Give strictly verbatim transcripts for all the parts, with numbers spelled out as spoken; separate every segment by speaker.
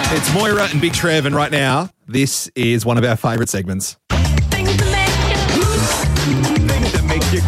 Speaker 1: It's Moira and Big Trev, and right now, this is one of our favourite segments.
Speaker 2: Things that make you.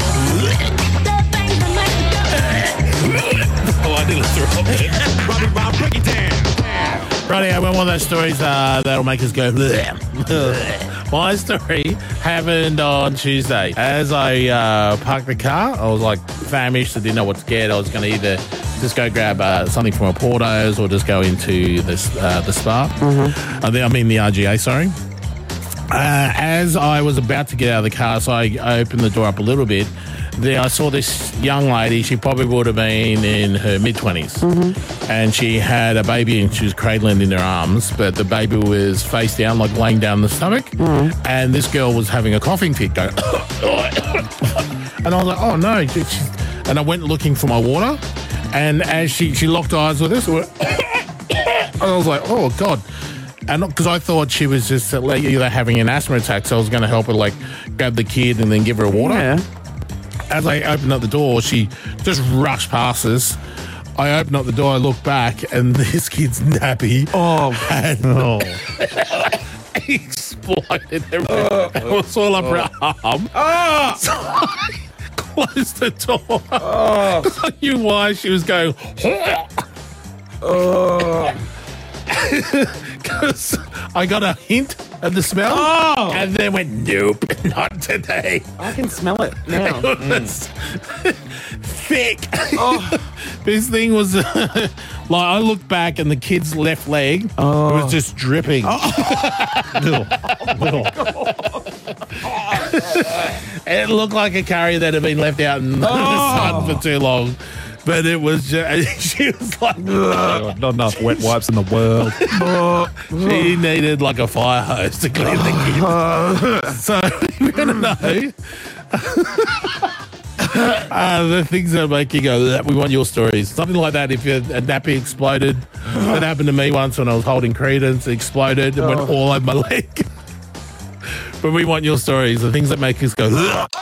Speaker 3: Oh, I nearly threw up there.
Speaker 2: Robbie Bob, break it down.
Speaker 3: Righty, I went one of those stories uh, that'll make us go bleh. My story happened on Tuesday. As I uh, parked the car, I was like famished. I didn't know what to get. I was going to either just go grab uh, something from a Porto's or just go into this, uh, the spa. Mm-hmm. I, I mean the R G A, sorry. Uh, as I was about to get out of the car, so I opened the door up a little bit, there I saw this young lady. She probably would have been in her mid-twenties. Mm-hmm. And she had a baby and she was cradling in her arms, but the baby was face down, like laying down on the stomach. Mm-hmm. And this girl was having a coughing fit going, and I was like, oh no. And I went looking for my water. And as she, she locked eyes with us, and I was like, oh God. And because I thought she was just either having an asthma attack, so I was going to help her, like, grab the kid and then give her water. Yeah. As I opened up the door, she just rushed past us. I opened up the door, I looked back, and this kid's nappy
Speaker 1: Oh,
Speaker 3: had
Speaker 1: no.
Speaker 3: exploded everywhere. Oh, it was all up her arm.
Speaker 1: Oh.
Speaker 3: So I closed the door. Oh. I knew why she was going,
Speaker 1: Oh.
Speaker 3: because I got a hint of the smell
Speaker 1: Oh.
Speaker 3: and then went, nope, not today.
Speaker 4: I can smell it now.
Speaker 3: It was thick.
Speaker 1: Oh.
Speaker 3: This thing was like, I looked back and the kid's left leg
Speaker 1: Oh.
Speaker 3: was just dripping.
Speaker 1: Little. Little.
Speaker 3: It looked like a curry that had been left out in the sun for too long. But it was just, she was like,
Speaker 1: Oh, not enough wet wipes in the world.
Speaker 3: she needed like a fire hose to clean the kid. So we want to know uh, the things that make you go, we want your stories. Something like that. If a nappy exploded, that happened to me once when I was holding Credence, it exploded and went all over my leg. But we want your stories, the things that make us go,